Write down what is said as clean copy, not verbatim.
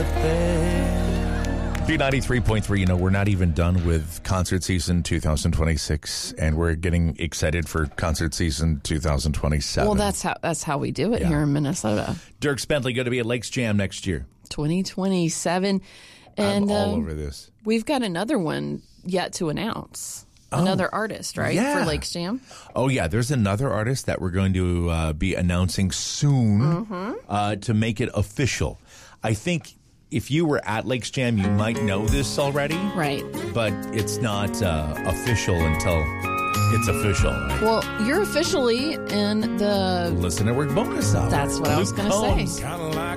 birthday. B93.3, you know, we're not even done with concert season 2026, and we're getting excited for concert season 2027. Well, that's how we do it here in Minnesota. Dierks Bentley going to be at Lakes Jam next year. 2027. And I'm all over this. We've got another one yet to announce. Another artist, right, for Lakes Jam? Oh, yeah. There's another artist that we're going to be announcing soon to make it official. I think if you were at Lakes Jam, you might know this already. Right. But it's not official until it's official. Right? Well, you're officially in the Listen Network bonus hour. That's what I was going to say.